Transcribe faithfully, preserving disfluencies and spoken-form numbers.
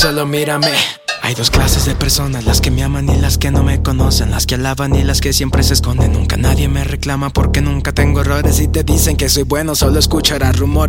solo mírame. Hay dos clases de personas, las que me aman y las que no me conocen, las que alaban y las que siempre se esconden. Nunca nadie me reclama porque nunca tengo errores. Y te dicen que soy bueno, solo escucharás rumores.